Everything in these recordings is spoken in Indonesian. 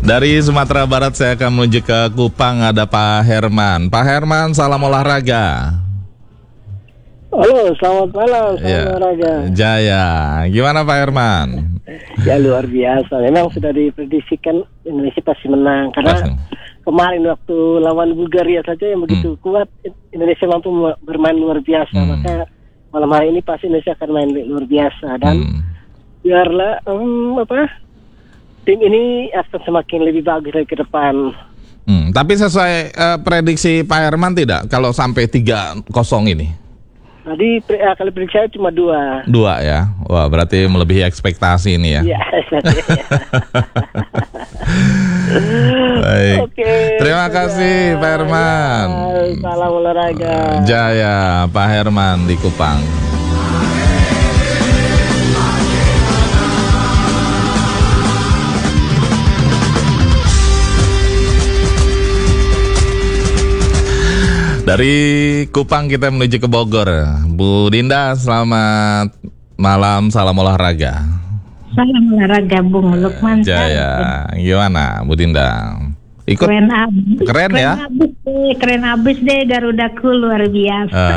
Dari Sumatera Barat saya akan menuju ke Kupang, ada Pak Herman. Pak Herman, salam olahraga. Halo, selamat malam, salam olahraga. Jaya, gimana Pak Herman? Ya luar biasa, memang sudah diprediksikan Indonesia pasti menang. Karena kemarin waktu lawan Bulgaria saja yang begitu kuat, Indonesia mampu bermain luar biasa. Maka malam hari ini pasti Indonesia akan main luar biasa. Dan biarlah tim ini akan semakin lebih bagus lagi ke depan. Tapi sesuai prediksi Pak Herman tidak kalau sampai 3-0 ini? Tadi kalau prediksi saya cuma 2. 2 ya? Wah, berarti melebihi ekspektasi ini ya? Iya. Baik. Oke, terima kasih Pak Herman. Salam olahraga. Jaya, Pak Herman di Kupang. Dari Kupang kita menuju ke Bogor. Bu Dinda, selamat malam, salam olahraga. Salam olahraga, Bung Lukman. Jaya, gimana Bu Dinda? Ikut? Keren ya? Keren abis deh, Garudaku luar biasa.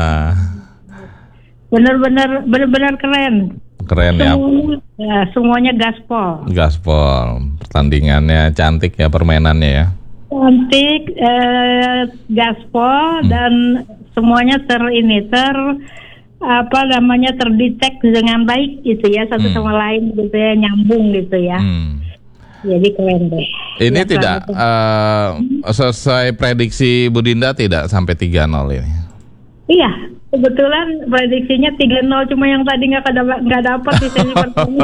Bener-bener keren. Keren ya? Semuanya gaspol. Gaspol, pertandingannya cantik ya, permainannya ya. Cantik, gaspol dan semuanya terdetek dengan baik gitu ya, satu sama lain gitu ya, nyambung gitu ya. Jadi keren deh. Ini ya, tidak sesuai prediksi Bu Dinda tidak sampai 3-0 ini? Iya, kebetulan prediksinya 3-0, cuma yang tadi nggak dapat di sesi pertama.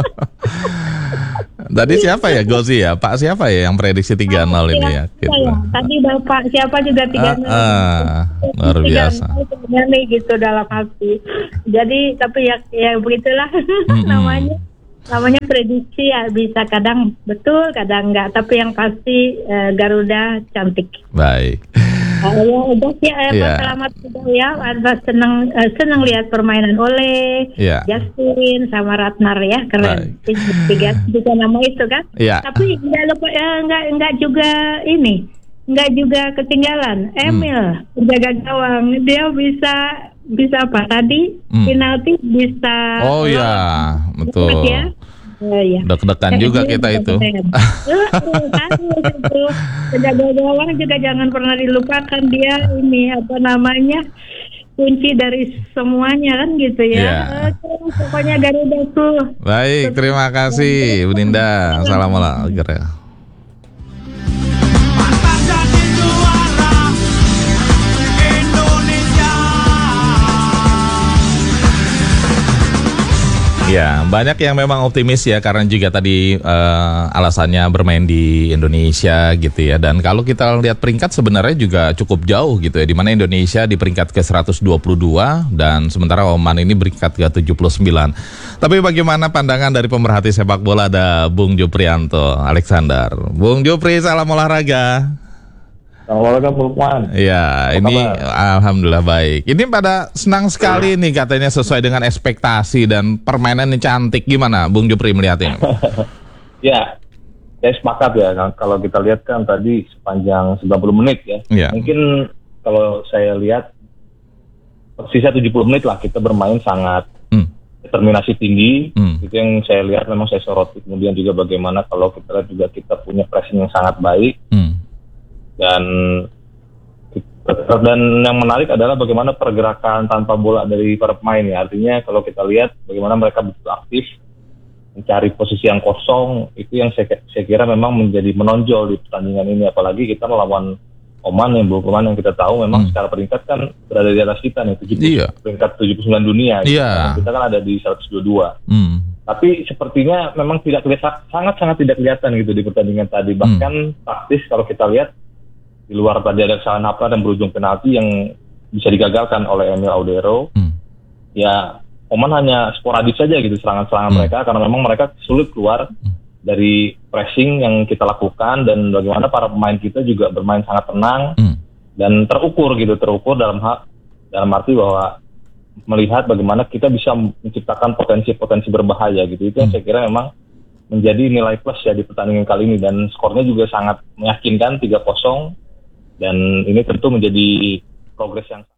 Tadi siapa ya, Gozi ya? Pak siapa ya yang prediksi 3-0 ini ya? Gitu. Tadi Bapak siapa juga 3-0. Luar biasa. Nih gitu dalam hati. Jadi tapi ya begitulah namanya prediksi ya, bisa kadang betul, kadang enggak. Tapi yang pasti Garuda cantik. Baik. Ya udah selamat ya. Senang lihat permainan Ole, Justin sama Ratnar ya, keren. Tiga nama itu kan. Tapi enggak juga ketinggalan. Emil penjaga gawang, dia bisa apa tadi? Penalti bisa. Oh ya, betul. Ya. Deg-degan juga kita itu. Penjaga gawang juga jangan pernah dilupakan, dia kunci dari semuanya kan gitu ya. Pokoknya Garuda tuh. Baik, terima kasih Bu Dinda. Salam olahraga. Ya, banyak yang memang optimis ya, karena juga tadi alasannya bermain di Indonesia gitu ya. Dan kalau kita lihat peringkat sebenarnya juga cukup jauh gitu ya, di mana Indonesia di peringkat ke-122 dan sementara Oman ini peringkat ke-79. Tapi bagaimana pandangan dari pemerhati sepak bola? Ada Bung Juprianto Alexander. Bung Jupri, salam olahraga. Olahraga Lukman. Ya, ini alhamdulillah baik. Ini pada senang sekali nih katanya, sesuai dengan ekspektasi dan permainan yang cantik. Gimana Bung Jupri melihat ini? Ya, saya sepakat ya. Kalau kita lihat kan tadi sepanjang 90 menit ya. Mungkin kalau saya lihat sisa 70 menit lah kita bermain sangat determinasi tinggi. Itu yang saya lihat, memang saya soroti. Kemudian juga bagaimana kalau kita lihat juga kita punya pressing yang sangat baik. Dan yang menarik adalah bagaimana pergerakan tanpa bola dari para pemain ya. Artinya kalau kita lihat bagaimana mereka betul aktif mencari posisi yang kosong, itu yang saya kira memang menjadi menonjol di pertandingan ini. Apalagi kita melawan Oman yang pemain yang kita tahu memang secara peringkat kan berada di atas kita nih, peringkat 79 dunia. Kita kan ada di 122. Tapi sepertinya memang sangat tidak kelihatan gitu di pertandingan tadi. Bahkan taktis kalau kita lihat, di luar tadi ada kesalahan Napra dan berujung penalti yang bisa digagalkan oleh Emil Audero. Ya, Oman hanya sporadis saja gitu serangan-serangan mereka, karena memang mereka sulit keluar dari pressing yang kita lakukan, dan bagaimana para pemain kita juga bermain sangat tenang dan terukur dalam arti bahwa melihat bagaimana kita bisa menciptakan potensi-potensi berbahaya gitu. Itu yang saya kira memang menjadi nilai plus ya di pertandingan kali ini, dan skornya juga sangat meyakinkan 3-0, dan ini tentu menjadi progres yang